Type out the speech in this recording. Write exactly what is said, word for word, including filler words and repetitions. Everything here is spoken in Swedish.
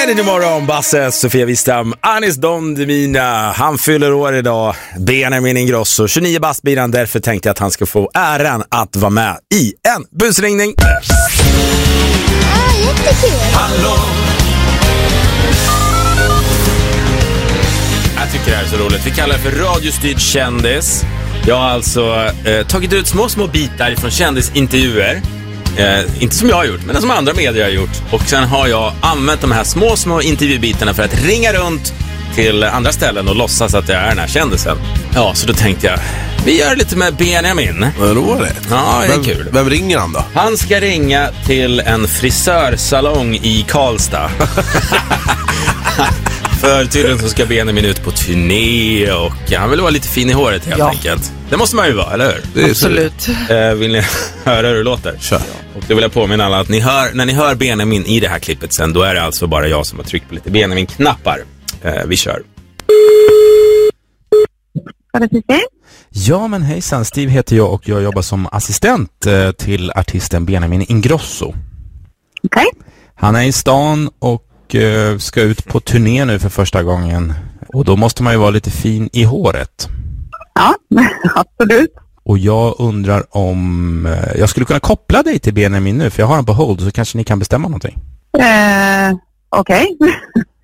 Energy Morgon, Basse, Sofia Wistam, Anis Don Demina. Han fyller år idag, Benjamin Ingrosso, tjugonio bast blir han. Därför tänkte jag att han ska få äran att vara med i en busringning. Ah, jättekul. Hallå! Jag tycker det här är så roligt. Vi kallar det för radiostyrd kändis. Jag har alltså eh, tagit ut små, små bitar från kändisintervjuer. Eh, inte som jag har gjort, men som andra medier har gjort. Och sen har jag använt de här små, små intervjubitarna för att ringa runt till andra ställen och låtsas att jag är den här kändisen. Ja, så då tänkte jag, vi gör lite med Benjamin. Vad roligt. Ja, det är vem, kul. Vem ringer han då? Han ska ringa till en frisörsalong i Karlstad. För tydligen så ska Benjamin ut på turné och han vill vara lite fin i håret helt ja. enkelt. Det måste man ju vara, eller hur? Det är absolut. Eh, vill ni höra hur det låter? Kör. Och det vill jag påminna alla att ni hör, när ni hör Benjamin i det här klippet sen, då är det alltså bara jag som har tryckt på lite Benjamin-knappar. Eh, vi kör. Ja, men hejsan. Steve heter jag och jag jobbar som assistent eh, till artisten Benjamin Ingrosso. Okej. Okay. Han är i stan och ska ut på turné nu för första gången. Och då måste man ju vara lite fin i håret. Ja, absolut. Och jag undrar om jag skulle kunna koppla dig till Benjamin nu, för jag har han på hold, så kanske ni kan bestämma någonting. Eh, Okej. Okay.